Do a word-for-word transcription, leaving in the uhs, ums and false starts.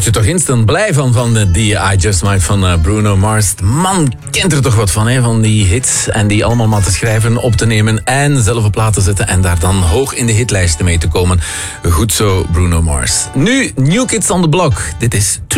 word je toch instant blij van, van die I Just Might van uh, Bruno Mars. Man, kent er toch wat van, hè? Van die hits en die allemaal maar te schrijven, op te nemen en zelf op plaat te zetten en daar dan hoog in de hitlijsten mee te komen. Goed zo, Bruno Mars. Nu, New Kids on the Block. Dit is